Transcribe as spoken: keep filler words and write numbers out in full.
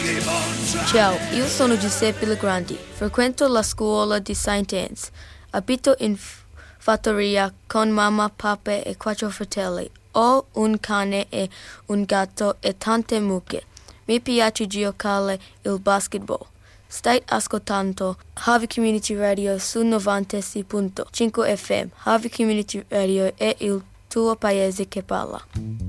Ciao, io sono Giuseppe Legrandi, frequento la scuola di Saint Anne's, abito in f- fattoria con mamma, papà e quattro fratelli. Ho un cane e un gatto e tante mucche. Mi piace giocare il basketball. Stai ascoltando Harvey Community Radio su novantasei virgola cinque F M. Harvey Community Radio è il tuo paese che parla.